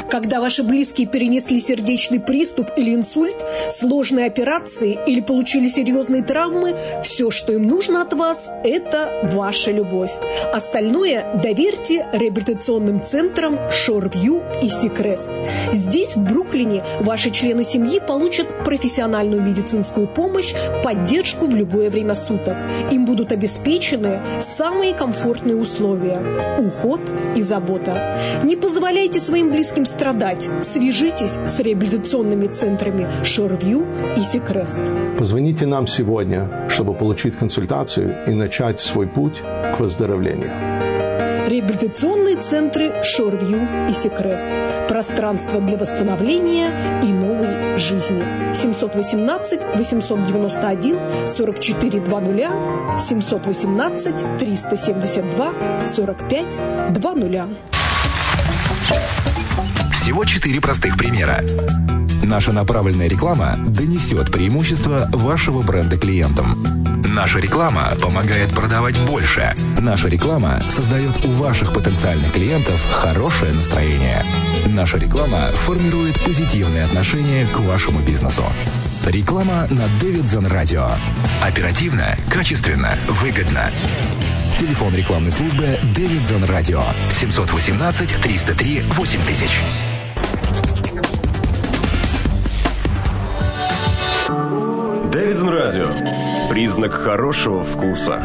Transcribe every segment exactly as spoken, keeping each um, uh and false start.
Когда ваши близкие перенесли сердечный приступ или инсульт, сложные операции или получили серьезные травмы, все, что им нужно от вас, это ваша любовь. Остальное доверьте реабилитационным центрам Шорвью и Сикрест. Здесь, в Бруклине, ваши члены семьи получат профессиональную медицинскую помощь, поддержку в любое время суток. Им будут обеспечены самые комфортные условия – уход и забота. Не позволяйте своим близким страдать. Свяжитесь с реабилитационными центрами Шорвью и Сикрест. Позвоните нам сегодня, чтобы получить консультацию и начать свой путь к выздоровлению. Реабилитационные центры Шорвью и Сикрест. Пространство для восстановления и новой жизни. семь один восемь восемь девять один сорок четыре двадцать, семь один восемь триста семьдесят два сорок пять двадцать. Всего четыре простых примера. Наша направленная реклама донесет преимущество вашего бренда клиентам. Наша реклама помогает продавать больше. Наша реклама создает у ваших потенциальных клиентов хорошее настроение. Наша реклама формирует позитивные отношения к вашему бизнесу. Реклама на Davidson Radio. Оперативно, качественно, выгодно. Телефон рекламной службы Davidson Radio семь один восемь триста три восемь тысяч. Davidson Radio. Признак хорошего вкуса.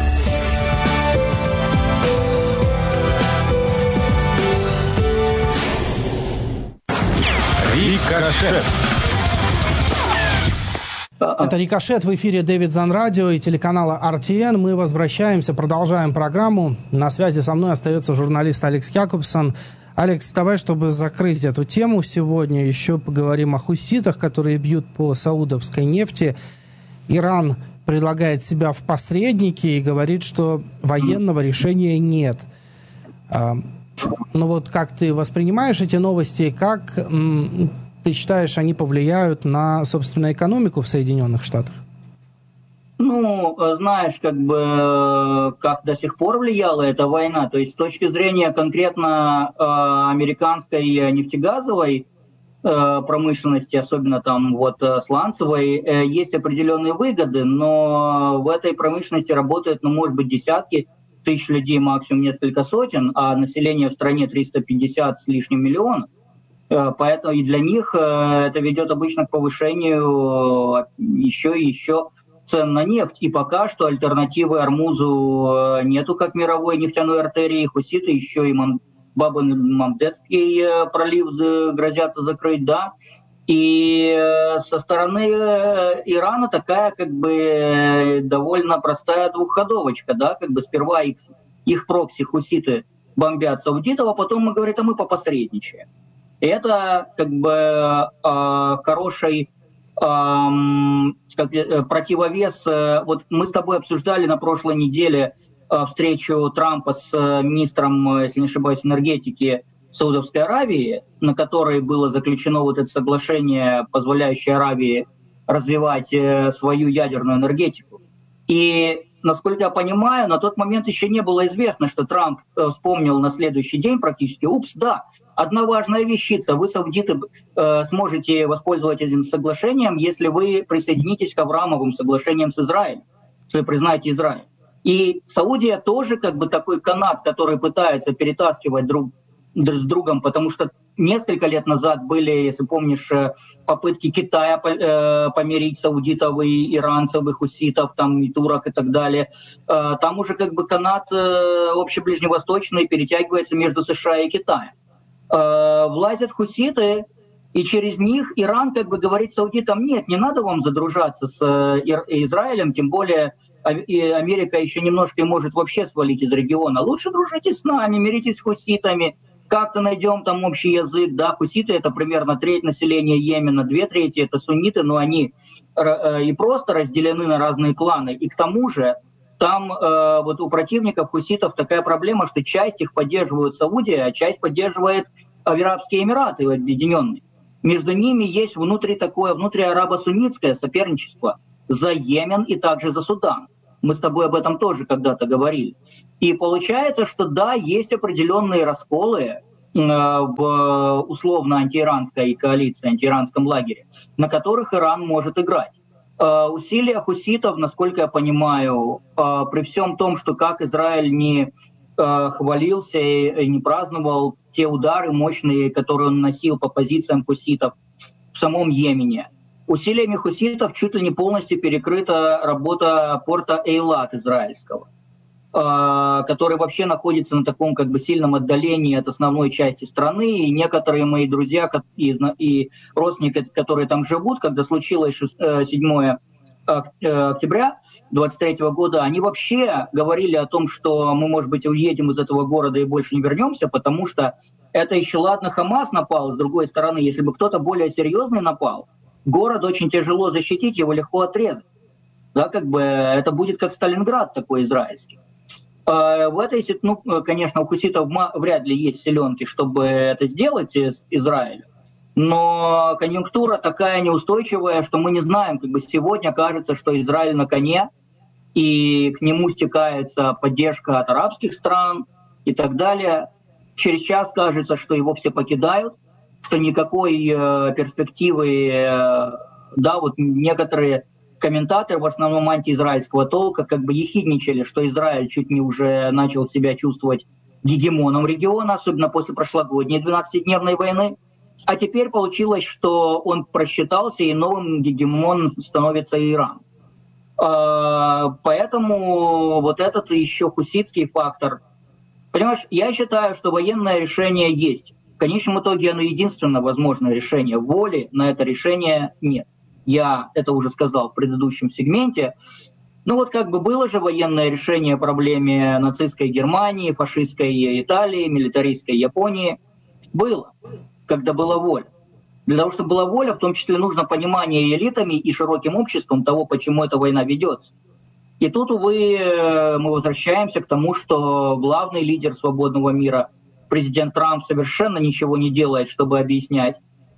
Рикошет. Это «Рикошет» в эфире Davidson Radio и телеканала ар ти эн. Мы возвращаемся, продолжаем программу. На связи со мной остается журналист Алекс Якобсон. Алекс, давай, чтобы закрыть эту тему сегодня, еще поговорим о хуситах, которые бьют по саудовской нефти. Иран предлагает себя в посредники и говорит, что военного решения нет. Ну вот как ты воспринимаешь эти новости, как ты считаешь, они повлияют на, собственно, экономику в Соединенных Штатах? Ну, знаешь, как бы, как до сих пор влияла эта война. То есть с точки зрения конкретно э, американской нефтегазовой э, промышленности, особенно там вот сланцевой, э, есть определенные выгоды, но в этой промышленности работает, ну, может быть, десятки тысяч людей, максимум несколько сотен, а население в стране триста пятьдесят с лишним миллионов. Э, поэтому и для них э, это ведет обычно к повышению еще и еще цен на нефть. И пока что альтернативы Ормузу нету, как мировой нефтяной артерии. Хуситы еще и Мам... Баб-эль-Мандебский пролив грозятся закрыть, да. И со стороны Ирана такая, как бы, довольно простая двухходовочка, да, как бы сперва их, их прокси хуситы бомбят саудитов, а потом мы говорим, а мы попосредничаем. И это, как бы, хороший Эм, как, э, противовес. Э, вот мы с тобой обсуждали на прошлой неделе э, встречу Трампа с э, министром, э, если не ошибаюсь, энергетики Саудовской Аравии, на которой было заключено вот это соглашение, позволяющее Аравии развивать э, свою ядерную энергетику. И, насколько я понимаю, на тот момент еще не было известно, что Трамп э, вспомнил на следующий день практически, упс, да, одна важная вещица, вы, саудиты, э, сможете воспользоваться этим соглашением, если вы присоединитесь к Авраамовым соглашениям с Израилем, если признаете Израиль. И Саудия тоже как бы такой канат, который пытается перетаскивать друг с другом, потому что несколько лет назад были, если помнишь, попытки Китая помирить саудитов и иранцев, и хуситов, там, и турок и так далее. Там уже как бы канат общеближневосточный перетягивается между США и Китаем. Влазят хуситы, и через них Иран как бы говорит саудитам, нет, не надо вам задружаться с Израилем, тем более Америка еще немножко может вообще свалить из региона. Лучше дружите с нами, миритесь с хуситами, как-то найдем там общий язык. Да, хуситы — это примерно треть населения Йемена, две трети — это сунниты, но они и просто разделены на разные кланы. И к тому же там э, вот у противников хуситов такая проблема, что часть их поддерживают Саудия, а часть поддерживает Арабские Эмираты Объединенные. Между ними есть внутри такое внутриарабо-суннитское соперничество за Йемен и также за Судан. Мы с тобой об этом тоже когда-то говорили. И получается, что да, есть определенные расколы, в условно антииранской коалиции, антииранском лагере, на которых Иран может играть. Усилия хуситов, насколько я понимаю, при всем том, что как Израиль не хвалился и не праздновал те удары мощные, которые он наносил по позициям хуситов в самом Йемене, усилиями хуситов чуть ли не полностью перекрыта работа порта Эйлат израильского, который вообще находится на таком как бы сильном отдалении от основной части страны. И некоторые мои друзья и, и родственники, которые там живут, когда случилось седьмое октября двадцать третьего года, они вообще говорили о том, что мы, может быть, уедем из этого города и больше не вернемся, потому что это еще ладно Хамас напал, с другой стороны, если бы кто-то более серьезный напал, город очень тяжело защитить, его легко отрезать. Да, как бы это будет как Сталинград такой израильский. В этой, ну, конечно, у хуситов вряд ли есть селенки, чтобы это сделать из Израиля, но конъюнктура такая неустойчивая, что мы не знаем, как бы сегодня кажется, что Израиль на коне, и к нему стекается поддержка от арабских стран и так далее. Через час кажется, что его все покидают, что никакой э, перспективы, э, да, вот некоторые комментаторы, в основном антиизраильского толка, как бы ехидничали, что Израиль чуть не уже начал себя чувствовать гегемоном региона, особенно после прошлогодней двенадцатидневной войны. А теперь получилось, что он просчитался, и новым гегемоном становится Иран. Поэтому вот этот еще хуситский фактор. Понимаешь, я считаю, что военное решение есть. В конечном итоге оно единственное возможное решение. Воли на это решение нет. Я это уже сказал в предыдущем сегменте. Ну вот как бы было же военное решение проблеме нацистской Германии, фашистской Италии, милитаристской Японии. Было, когда была воля. Для того, чтобы была воля, в том числе нужно понимание и элитами, и широким обществом того, почему эта война ведется. И тут, увы, мы возвращаемся к тому, что главный лидер свободного мира, президент Трамп, совершенно ничего не делает, чтобы объяснять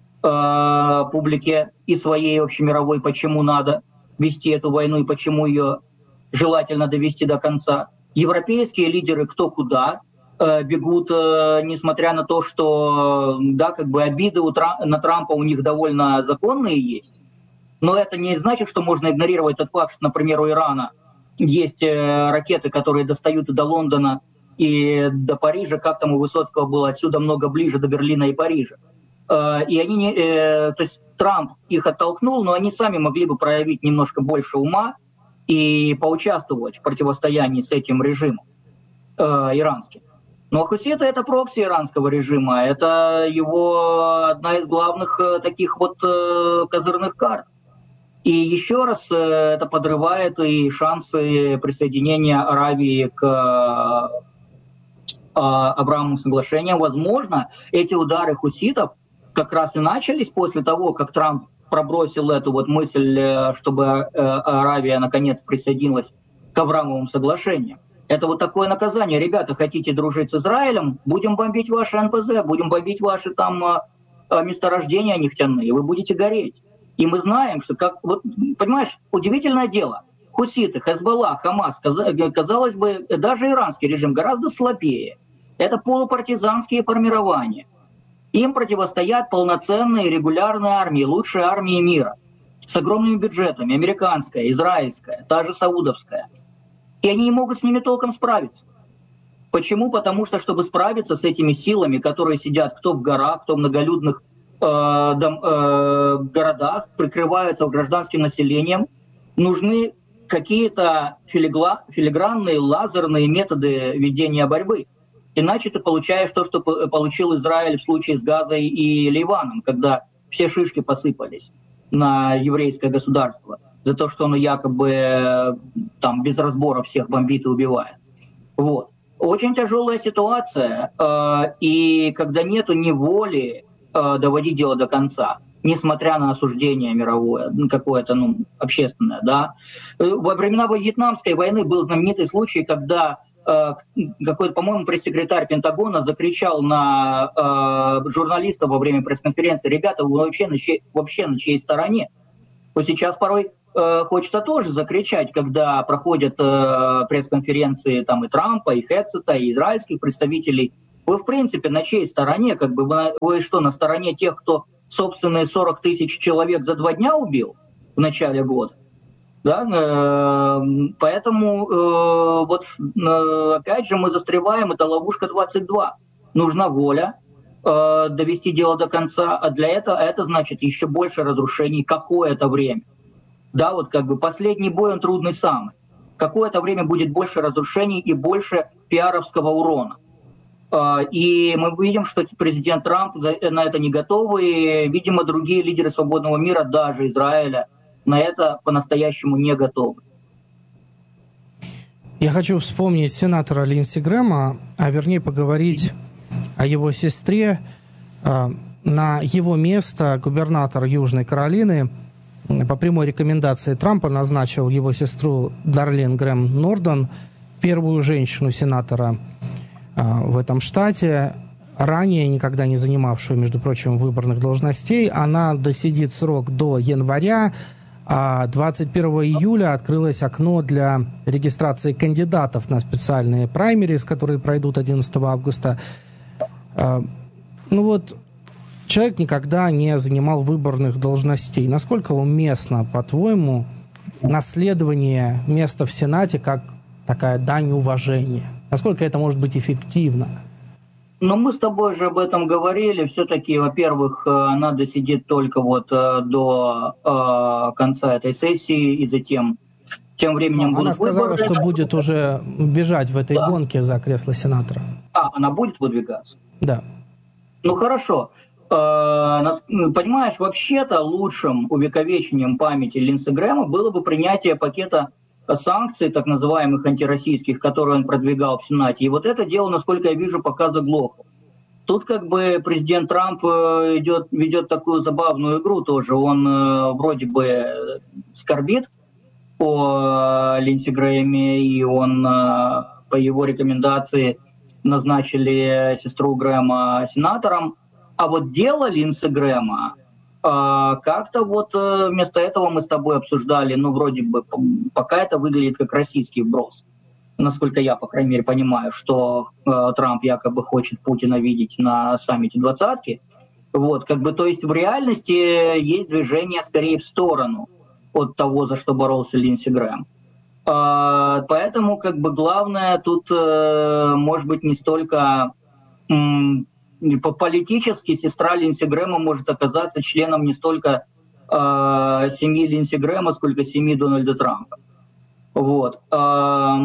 э, публике и своей общемировой, почему надо вести эту войну и почему ее желательно довести до конца. Европейские лидеры кто куда э, бегут, э, несмотря на то, что да, как бы обиды у Тра- на Трампа у них довольно законные есть. Но это не значит, что можно игнорировать тот факт, что, например, у Ирана есть э, ракеты, которые достают и до Лондона, и до Парижа, как там у Высоцкого было, отсюда много ближе до Берлина и Парижа. Э, и они, не, э, то есть Трамп их оттолкнул, но они сами могли бы проявить немножко больше ума и поучаствовать в противостоянии с этим режимом э, иранским. Но хуситы — это прокси иранского режима, это его одна из главных э, таких вот э, козырных карт. И еще раз это подрывает и шансы присоединения Аравии к Авраамовым соглашениям. Возможно, эти удары хуситов как раз и начались после того, как Трамп пробросил эту вот мысль, чтобы Аравия наконец присоединилась к Авраамовым соглашениям. Это вот такое наказание. Ребята, хотите дружить с Израилем? Будем бомбить ваши эн пэ зэ, будем бомбить ваши там месторождения нефтяные, вы будете гореть. И мы знаем, что, как, вот, понимаешь, удивительное дело. Хуситы, Хезболла, Хамас, казалось бы, даже иранский режим гораздо слабее. Это полупартизанские формирования. Им противостоят полноценные регулярные армии, лучшие армии мира, с огромными бюджетами, американская, израильская, та же саудовская. И они не могут с ними толком справиться. Почему? Потому что, чтобы справиться с этими силами, которые сидят кто в горах, кто в многолюдных городах, прикрываются гражданским населением, нужны какие-то филигла, филигранные лазерные методы ведения борьбы. Иначе ты получаешь то, что получил Израиль в случае с Газой и Ливаном, когда все шишки посыпались на еврейское государство за то, что оно якобы там без разбора всех бомбит и убивает. Вот. Очень тяжелая ситуация, и когда нету ни воли доводить дело до конца, несмотря на осуждение мировое, какое-то ну, общественное. Да. Во времена Вьетнамской войны был знаменитый случай, когда э, какой-то, по-моему, пресс-секретарь Пентагона закричал на э, журналистов во время пресс-конференции: ребята, вы вообще на, чьей, вообще на чьей стороне? Вот сейчас порой э, хочется тоже закричать, когда проходят э, пресс-конференции там, и Трампа, и Хексета, и израильских представителей, Вы, в принципе, на чьей стороне? Как бы вы, вы что, на стороне тех, кто собственные сорок тысяч человек за два дня убил в начале года? Да? Поэтому, вот, опять же, мы застреваем, это ловушка двадцать два. Нужна воля довести дело до конца, а для этого это значит еще больше разрушений какое-то время. Да, вот как бы последний бой, он трудный самый. Какое-то время будет больше разрушений и больше пиаровского урона. И мы видим, что президент Трамп на это не готов, и, видимо, другие лидеры свободного мира, даже Израиля, на это по-настоящему не готовы. Я хочу вспомнить сенатора Линдси Грэма, а вернее поговорить о его сестре. На его место губернатор Южной Каролины по прямой рекомендации Трампа назначил его сестру Дарлин Грэм Норден, первую женщину-сенатора в этом штате, ранее никогда не занимавшую, между прочим, выборных должностей. Она досидит срок до января, а двадцать первого июля открылось окно для регистрации кандидатов на специальные праймерис, которые пройдут одиннадцатого августа. Ну вот, человек никогда не занимал выборных должностей. Насколько уместно, по-твоему, наследование места в Сенате как такая дань уважения? Насколько это может быть эффективно? Но мы с тобой же об этом говорили. Все-таки, во-первых, она досидит только вот до э, конца этой сессии, и затем тем временем Но будут она сказала, выборы. что будет уже бежать в этой да. гонке за кресло сенатора. А, она будет выдвигаться? Да. Ну хорошо. Понимаешь, вообще-то лучшим увековечением памяти Линдси Грэма было бы принятие пакета санкций, так называемых антироссийских, которые он продвигал в Сенате. И вот это дело, насколько я вижу, пока заглохло. Тут как бы президент Трамп идет, ведет такую забавную игру тоже. Он вроде бы скорбит по Линдси Грэме, и он по его рекомендации назначили сестру Грэма сенатором. А вот дело Линдси Грэма, как-то вот вместо этого мы с тобой обсуждали, ну, вроде бы, пока это выглядит как российский вброс. Насколько я, по крайней мере, понимаю, что Трамп якобы хочет Путина видеть на саммите двадцатки. Вот, как бы, то есть в реальности есть движение скорее в сторону от того, за что боролся Линдси Грэм. Поэтому, как бы, главное тут, может быть, не столько... Политически сестра Линдси Грэма может оказаться членом не столько э, семьи Линдси Грэма, сколько семьи Дональда Трампа. Вот. Э,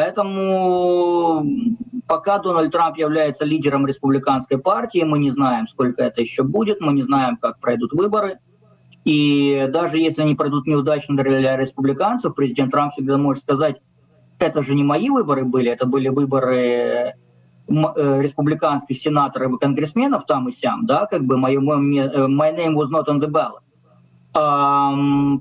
поэтому пока Дональд Трамп является лидером республиканской партии, мы не знаем, сколько это еще будет, мы не знаем, как пройдут выборы. И даже если они пройдут неудачно для республиканцев, президент Трамп всегда может сказать, это же не мои выборы были, это были выборы республиканских сенаторов и конгрессменов там и сям, да, как бы my, my name was not on the ballot. Um,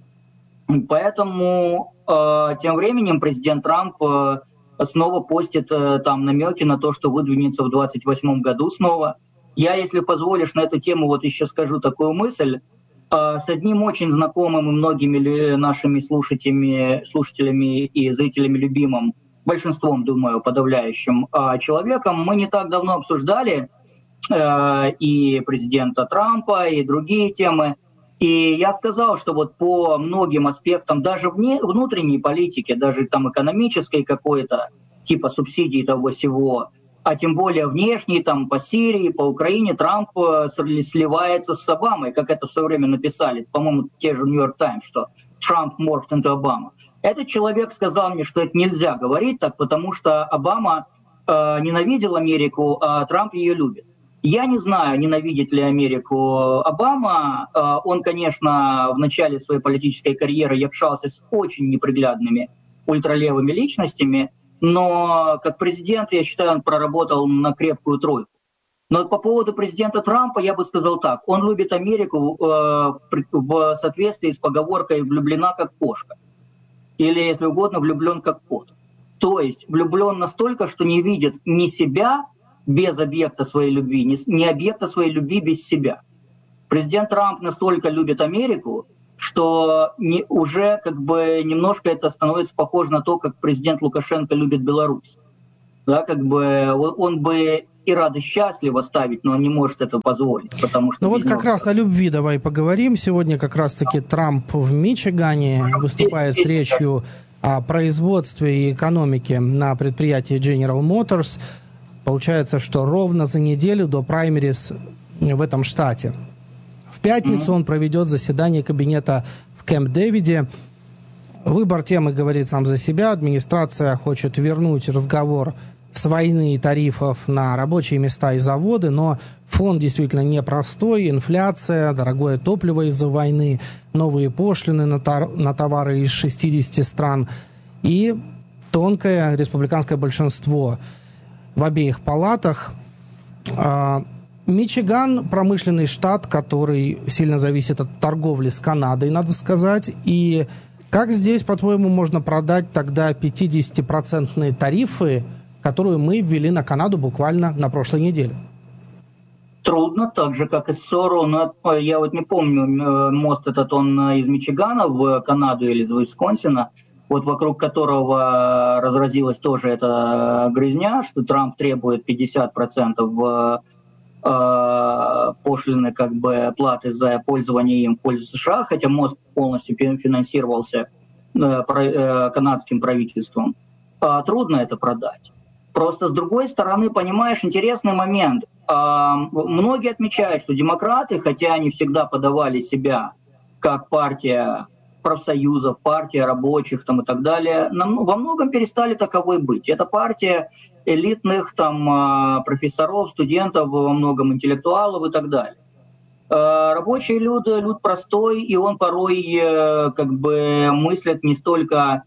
поэтому uh, тем временем президент Трамп uh, снова постит uh, там намеки на то, что выдвинется в двадцать восьмом году снова. Я, если позволишь, на эту тему вот еще скажу такую мысль. Uh, с одним очень знакомым и многими нашими слушателями, слушателями и зрителями любимым, большинством, думаю, подавляющим э, человеком, мы не так давно обсуждали э, и президента Трампа, и другие темы. И я сказал, что вот по многим аспектам, даже вне, внутренней политики, даже там экономической какой-то, типа субсидий того всего, а тем более внешней, там по Сирии, по Украине, Трамп э, сливается с Обамой, как это в свое время написали, по-моему, те же Нью-Йорк Таймс, что Trump morphed into Obama. Этот человек сказал мне, что это нельзя говорить так, потому что Обама э, ненавидел Америку, а Трамп ее любит. Я не знаю, ненавидит ли Америку Обама. Э, он, конечно, в начале своей политической карьеры якшался с очень неприглядными ультралевыми личностями, но как президент, я считаю, он проработал на крепкую тройку. Но по поводу президента Трампа я бы сказал так. Он любит Америку э, в соответствии с поговоркой «влюблена как кошка». Или, если угодно, влюблен как кот. То есть влюблен настолько, что не видит ни себя без объекта своей любви, ни, ни объекта своей любви без себя. Президент Трамп настолько любит Америку, что не, уже как бы немножко это становится похоже на то, как президент Лукашенко любит Беларусь. Да, как бы он бы и рады счастливо ставить, но он не может этого позволить, потому что... Ну вот как раз о любви давай поговорим. Сегодня как раз-таки Трамп в Мичигане выступает с речью о производстве и экономике на предприятии General Motors. Получается, что ровно за неделю до праймерис в этом штате. В пятницу mm-hmm. он проведет заседание кабинета в Кэмп-Дэвиде. Выбор темы говорит сам за себя. Администрация хочет вернуть разговор с войны и тарифов на рабочие места и заводы, но фон действительно непростой. Инфляция, дорогое топливо из-за войны, новые пошлины на, тар- на товары из шестидесяти стран и тонкое республиканское большинство в обеих палатах. Мичиган – промышленный штат, который сильно зависит от торговли с Канадой, надо сказать. И как здесь, по-твоему, можно продать тогда пятидесятипроцентные тарифы, которую мы ввели на Канаду буквально на прошлой неделе? Трудно, так же, как и ссору. Но я вот не помню, мост этот, он из Мичигана в Канаду или из Висконсина, вот вокруг которого разразилась тоже эта грызня, что Трамп требует пятьдесят процентов э, пошлины, как бы, платы за пользование им в пользу США, хотя мост полностью финансировался э, про, э, канадским правительством. Э, трудно это продать. Просто с другой стороны, понимаешь, интересный момент. Э, многие отмечают, что демократы, хотя они всегда подавали себя как партия профсоюзов, партия рабочих там, и так далее, во многом перестали таковой быть. Это партия элитных там, профессоров, студентов, во многом интеллектуалов и так далее. Рабочий люд, люд простой, и он порой как бы мыслит не столько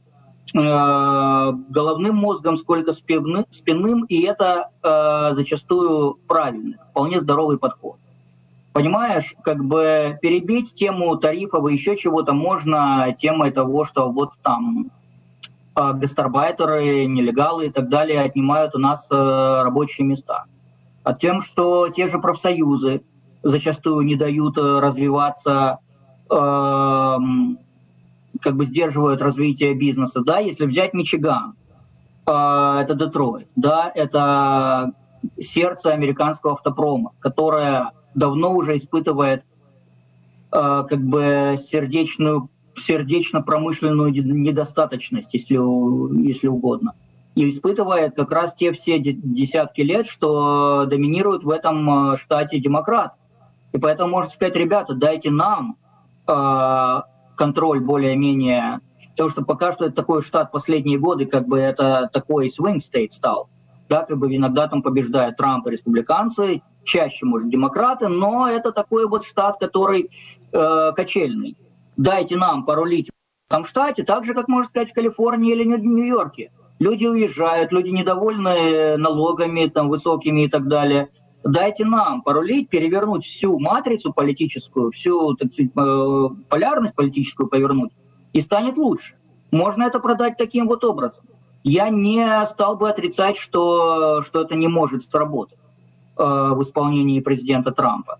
головным мозгом, сколько спинным, и это зачастую правильный, вполне здоровый подход. Понимаешь, как бы перебить тему тарифов и еще чего-то можно темой того, что вот там гастарбайтеры, нелегалы и так далее отнимают у нас рабочие места. А тем, что те же профсоюзы зачастую не дают развиваться, э, как бы сдерживают развитие бизнеса. Да, если взять Мичиган, э, это Детройт, да, это сердце американского автопрома, которое давно уже испытывает э, как бы сердечную, сердечно-промышленную недостаточность, если, если угодно. И испытывает как раз те все десятки лет, что доминируют в этом штате демократы. И поэтому можно сказать, ребята, дайте нам э, контроль более-менее. Потому что пока что это такой штат последние годы, как бы это такой swing state стал. Да, как бы иногда там побеждают Трамп и республиканцы, чаще, может, демократы, но это такой вот штат, который э, качельный. Дайте нам порулить в этом штате, так же, как, можно сказать, в Калифорнии или Нью-Йорке. Люди уезжают, люди недовольны налогами там, высокими и так далее. Дайте нам порулить, перевернуть всю матрицу политическую, всю, так сказать, э, полярность политическую повернуть, и станет лучше. Можно это продать таким вот образом. Я не стал бы отрицать, что, что это не может сработать в исполнении президента Трампа.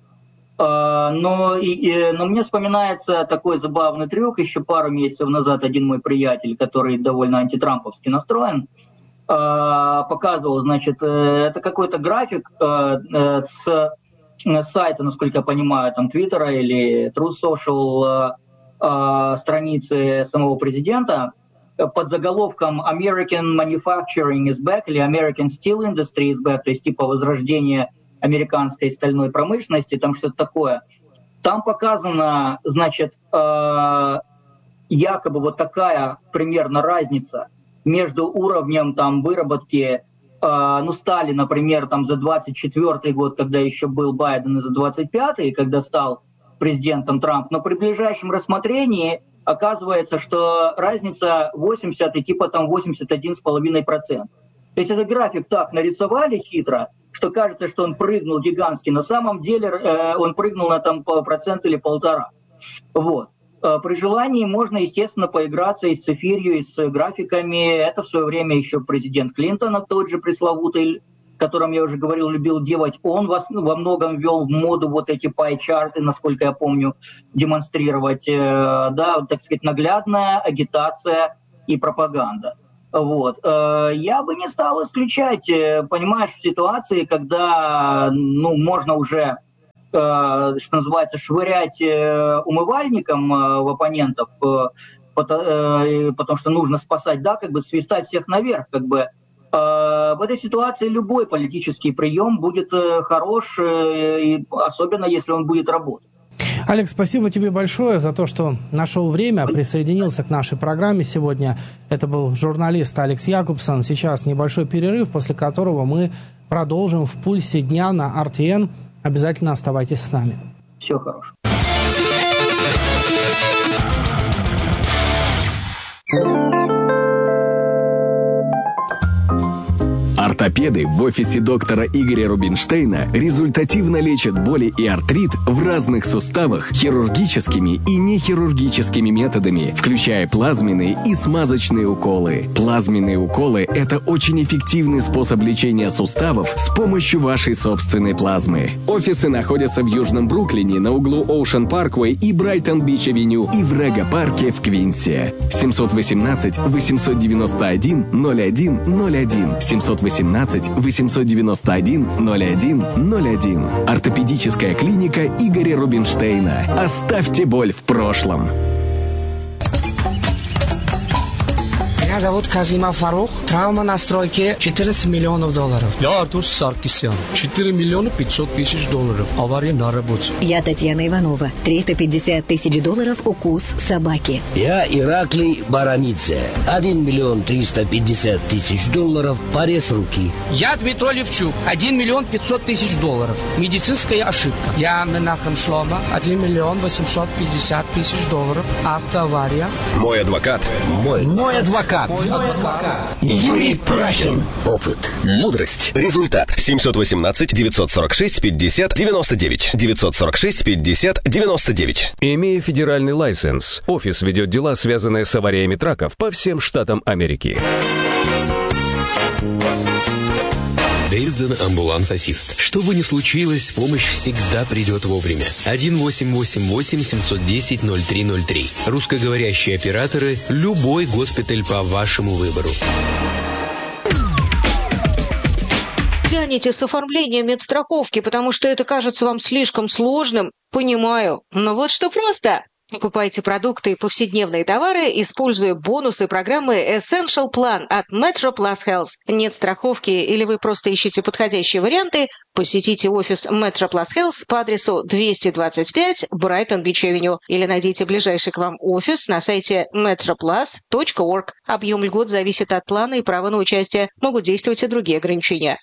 Но, и, но мне вспоминается такой забавный трюк. Еще пару месяцев назад один мой приятель, который довольно антитрамповски настроен, показывал, значит, это какой-то график с сайта, насколько я понимаю, там Твиттера или Truth Social страницы самого президента, под заголовком American Manufacturing is back или American Steel Industry is back, то есть типа возрождение американской стальной промышленности, там что-то такое. Там показано, значит, э, якобы вот такая примерно разница между уровнем там выработки, э, ну, стали, например, там за двадцать четвёртый год, когда еще был Байден, и за двадцать пятый, когда стал президентом Трамп, но при ближайшем рассмотрении оказывается, что разница восемьдесят и типа там восемьдесят один целых пять десятых процента. То есть этот график так нарисовали хитро, что кажется, что он прыгнул гигантски. На самом деле э, он прыгнул на там процент или полтора. Вот. Э, при желании можно, естественно, поиграться и с цифирью, и с графиками. Это в свое время еще президент Клинтон, тот же пресловутый, о котором я уже говорил, любил делать, он во, во многом ввел в моду вот эти пай-чарты, насколько я помню, демонстрировать, э, да, так сказать, наглядная агитация и пропаганда. Вот. Я бы не стал исключать, понимаешь, в ситуации, когда ну, можно уже, что называется, швырять умывальником в оппонентов, потому что нужно спасать, да, как бы свистать всех наверх, как бы. В этой ситуации любой политический прием будет хорош, особенно если он будет работать. Алекс, спасибо тебе большое за то, что нашел время, присоединился к нашей программе сегодня. Это был журналист Алекс Якобсон. Сейчас небольшой перерыв, после которого мы продолжим в пульсе дня на ар ти эн. Обязательно оставайтесь с нами. Всего хорошего. Ортопеды в офисе доктора Игоря Рубинштейна результативно лечат боли и артрит в разных суставах хирургическими и нехирургическими методами, включая плазменные и смазочные уколы. Плазменные уколы – это очень эффективный способ лечения суставов с помощью вашей собственной плазмы. Офисы находятся в Южном Бруклине на углу Оушен Парквей и Брайтон-Бич-авеню и в Рега-парке в Квинсе. семь один восемь восемь девять один ноль один ноль один семь один восемь восемь девять один ноль один ноль один. Ортопедическая клиника Игоря Рубинштейна. Оставьте боль в прошлом. Меня зовут Казимов Фарух. Травма на стройке четырнадцать миллионов долларов. Я Артур Саркисян. четыре миллиона пятьсот тысяч долларов. Авария на работе. Я Татьяна Иванова. триста пятьдесят тысяч долларов укус собаки. Я Ираклий Баранидзе. один миллион триста пятьдесят тысяч долларов. Порез руки. Я Дмитрий Левчук. один миллион пятьсот тысяч долларов. Медицинская ошибка. Я Менахем Шлома. один миллион восемьсот пятьдесят тысяч долларов. Автоавария. Мой адвокат. Мой. Мой адвокат. Юрий Прахин. Опыт. Мудрость. Результат. семь один восемь девять сорок шесть пятьдесят девяносто девять. девять сорок шесть пятьдесят девяносто девять. Имея федеральный лайсенс, офис ведет дела, связанные с авариями траков по всем штатам Америки. Дэвидсон амбуланс-ассист. Что бы ни случилось, помощь всегда придет вовремя. один восемь восемь восемь семь один ноль ноль три ноль три. Русскоговорящие операторы. Любой госпиталь по вашему выбору. Тянете с оформлением медстраховки, потому что это кажется вам слишком сложным? Понимаю. Но вот что просто. Покупайте продукты и повседневные товары, используя бонусы программы Essential Plan от Metro Plus Health. Нет страховки или вы просто ищете подходящие варианты? Посетите офис Metro Plus Health по адресу двести двадцать пять Брайтон-Бич-авеню или найдите ближайший к вам офис на сайте метро плас точка орг. Объем льгот зависит от плана и права на участие. Могут действовать и другие ограничения.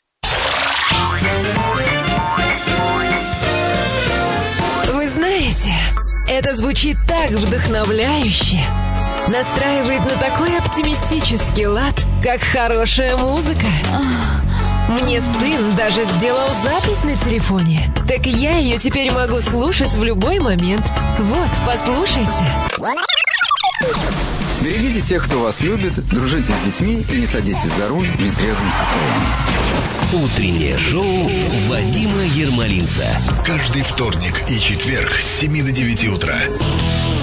Вы знаете... Это звучит так вдохновляюще, настраивает на такой оптимистический лад, как хорошая музыка. Мне сын даже сделал запись на телефоне, так я ее теперь могу слушать в любой момент. Вот, послушайте. Берегите тех, кто вас любит, дружите с детьми и не садитесь за руль в нетрезвом состоянии. Утреннее шоу Вадима Ермолинца. Каждый вторник и четверг с семи до девяти утра.